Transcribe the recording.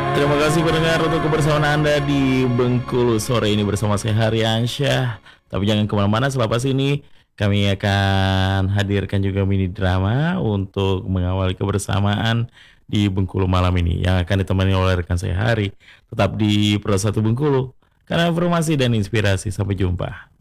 Terima kasih pendengar untuk kebersamaan Anda di Bengkulu sore ini bersama saya Haryansyah. Tapi jangan kemana-mana, selepas ini kami akan hadirkan juga mini drama untuk mengawali kebersamaan di Bengkulu malam ini yang akan ditemani oleh rekan saya Hari. Tetap di Pro 1 Bengkulu karena informasi dan inspirasi. Sampai jumpa.